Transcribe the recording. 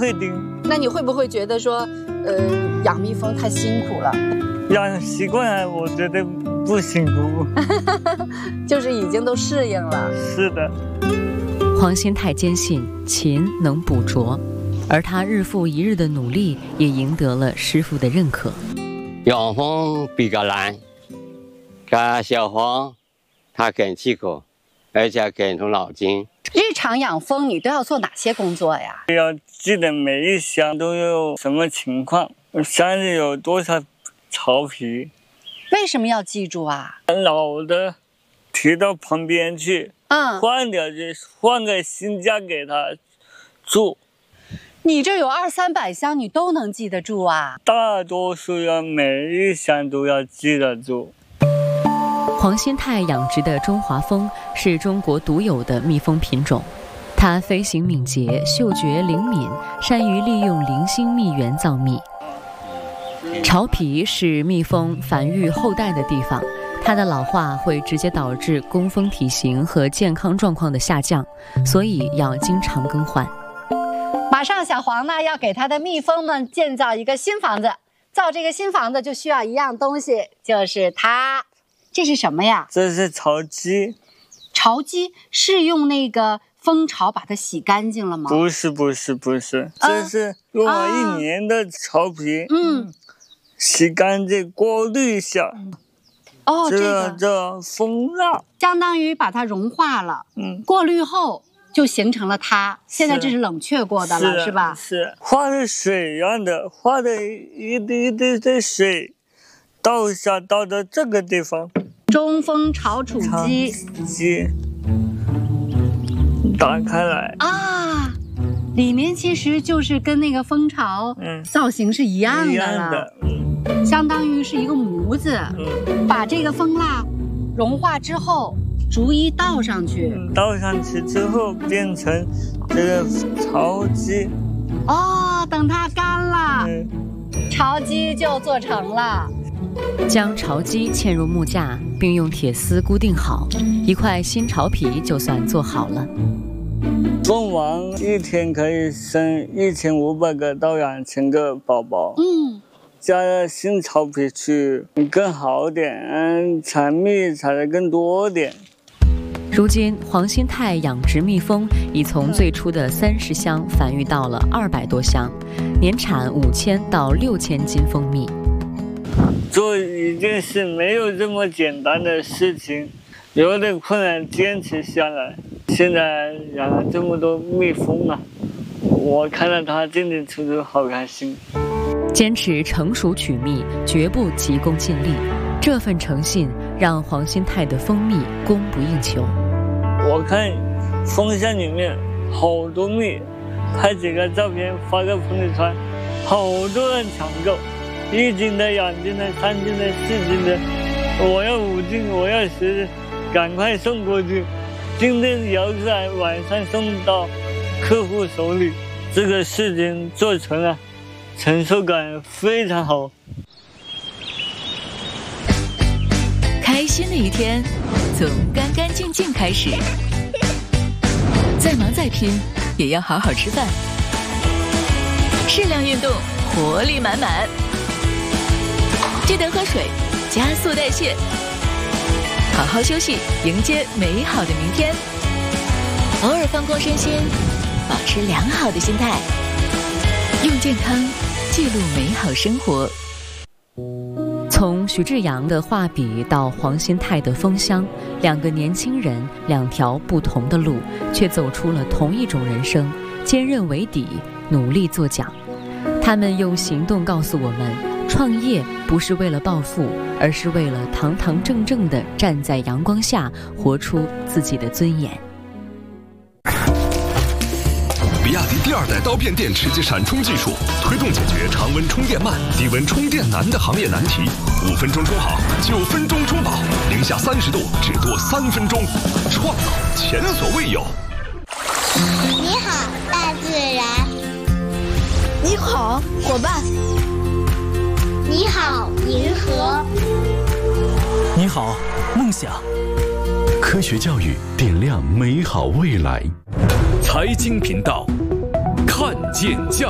会叮。 那你会不会觉得说，养蜜蜂太辛苦了？ 养习惯了，我觉得不辛苦。 就是已经都适应了。 是的。 黄新泰坚信勤能补拙，而他日复一日的努力也赢得了师傅的认可。 养蜂比较难，这小黄他更忌口，而且更动脑筋。 日常养蜂你都要做哪些工作呀？ 要记得每一箱都有什么情况，箱里有多少巢皮。 为什么要记住啊？ 老的提到旁边去，换掉去，换个新家给他住。 你这有200-300箱，你都能记得住啊？ 大多数要每一箱都要记得住。 黄新泰养殖的中华蜂是中国独有的蜜蜂品种，它飞行敏捷，嗅觉灵敏，善于利用零星蜜源造蜜。巢皮是蜜蜂繁育后代的地方，它的老化会直接导致工蜂体型和健康状况的下降，所以要经常更换。 马上小黄呢要给他的蜜蜂们建造一个新房子，造这个新房子就需要一样东西，就是它。这是什么呀？ 这是巢鸡。 巢鸡是用那个蜂巢把它洗干净了吗？ 不是，这是用了1年的巢皮，洗干净，过滤一下。这叫蜂蜡， 相当于把它融化了，过滤后就形成了它。现在这是冷却过的了，是吧？ 是，化的水一样的，化的一滴的水。倒到这个地方， 中蜂巢储机打开来啊，里面其实就是跟那个蜂巢造型是一样的了，相当于是一个模子，把这个蜂蜡融化之后逐一倒上去， 倒上去之后变成这个巢鸡。 等它干了，巢鸡就做成了。 将巢鸡嵌入木架，并用铁丝固定好，一块新巢皮就算做好了。 蜂王一天可以生1500个到2000个宝宝，加了新巢皮去更好点，产蜜产得更多点。 如今黄新泰养殖蜜蜂已从最初的30箱繁育到了200多箱，年产5000到6000斤蜂蜜。 做一件事没有这么简单的事情，有点困难，坚持下来。现在养了这么多蜜蜂啊，我看到它进进出出，好开心。 坚持成熟取蜜，绝不急功近利，这份诚信让黄新泰的蜂蜜供不应求。 我看蜂箱里面好多蜜，拍几个照片发个朋友圈，好多人抢购。1斤的、2斤的、3斤的、4斤的，我要5斤，我要10斤，赶快送过去。今天摇出来，晚上送到客户手里。这个事情做成了，成就感非常好。 开心的一天从干干净净开始，再忙再拼也要好好吃饭，适量运动，活力满满。记得喝水，加速代谢，好好休息，迎接美好的明天。偶尔放空身心，保持良好的心态，用健康记录美好生活。 从徐志阳的画笔到黄新泰的蜂箱，2个年轻人2条不同的路，却走出了同一种人生，坚韧为底，努力作奖。他们用行动告诉我们，创业不是为了暴富，而是为了堂堂正正地站在阳光下，活出自己的尊严。 比亚迪第2代刀片电池及闪充技术，推动解决常温充电慢、低温充电难的行业难题。5分钟充好，9分钟充饱，零下30度只多3分钟，创造前所未有。 你好，大自然。 你好，伙伴。 你好，银河。 你好，梦想。 科学教育点亮美好未来。 财经频道，看见教。